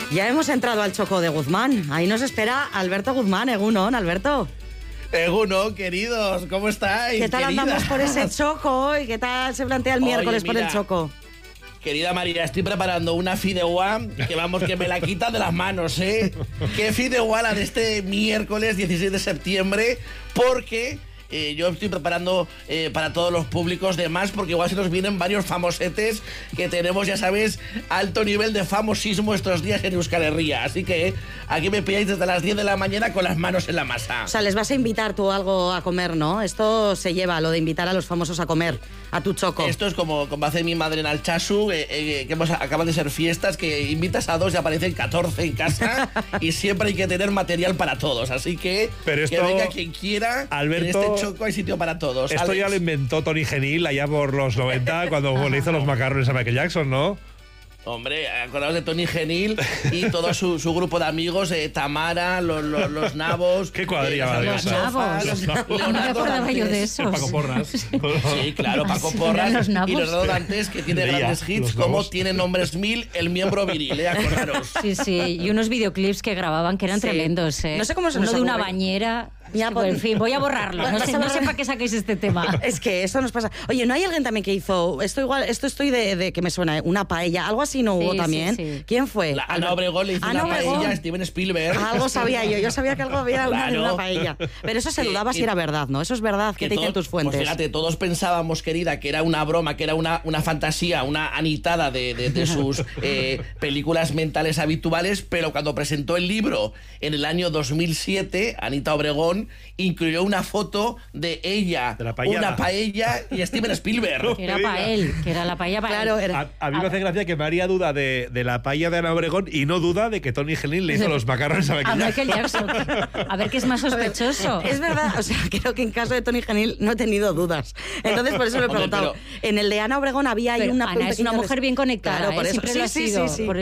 Ya hemos entrado al Choco de Guzmán. Ahí nos espera Alberto Guzmán. Egunon, Alberto. Egunon, queridos, ¿cómo estáis? ¿Qué tal andamos por ese Choco hoy? ¿Qué tal se plantea el miércoles por el Choco? Querida María, estoy preparando una fideuá que me la quita de las manos, ¿eh? ¿Qué fideuá la de este miércoles 16 de septiembre? Porque yo estoy preparando para todos los públicos de más, porque igual se nos vienen varios famosetes que tenemos, ya sabes, alto nivel de famosismo estos días en Euskal Herria. Así que aquí me pilláis desde las 10 de la mañana con las manos en la masa. O sea, les vas a invitar tú algo a comer, ¿no? Esto se lleva, lo de invitar a los famosos a comer, a tu Choco. Esto es como hace mi madre en Altsasu, acaban de ser fiestas, que invitas a 2 y aparecen 14 en casa y siempre hay que tener material para todos. Así que, pero esto, que venga quien quiera, Alberto, en este Choco hay sitio para todos. Esto Alex. Ya lo inventó Tony Genil allá por los 90 cuando le hizo los macarrones a Michael Jackson, ¿no? Hombre, acordaos de Tony Genil y todo su grupo de amigos, Tamara, los nabos. ¿Qué cuadrilla? Los nabos. No me acordaba yo de esos. Paco Porras. Sí, claro, Paco Porras. Y Leonardo Dantes, que tiene grandes hits como Tiene nombres 1000, El miembro viril, acordaros. Sí, y unos videoclips que grababan que eran tremendos, ¿eh? No sé cómo se nos Uno de una ocurre. bañera. En fin, voy a borrarlo. No sé para qué saquéis este tema. Es que eso nos pasa. Oye, ¿no hay alguien también que hizo esto estoy de que me suena, una paella? Algo así no hubo también. Sí. ¿Quién fue? Ana Obregón le hizo una paella a Steven Spielberg. Algo sabía yo sabía que algo había Claro. una paella. Pero eso se dudaba si era verdad, ¿no? Eso es verdad. ¿Qué te dicen tus fuentes? Pues fíjate, todos pensábamos, querida, que era una broma, que era una fantasía, una anitada de sus películas mentales habituales, pero cuando presentó el libro en el año 2007, Anita Obregón incluyó una foto de ella, una paella y Steven Spielberg. Que era para él, que era la paella para Claro, él. A mí me hace gracia que María duda de la paella de Ana Obregón y no duda de que Tony Genil le hizo los macarrones a Michael Jackson. A ver qué es más sospechoso. Es verdad, o sea, creo que en caso de Tony Genil no he tenido dudas. Entonces, por eso lo he preguntado. En el de Ana Obregón había ahí una... Ana es una mujer bien conectada, claro, por eso. siempre lo ha sido. Sí.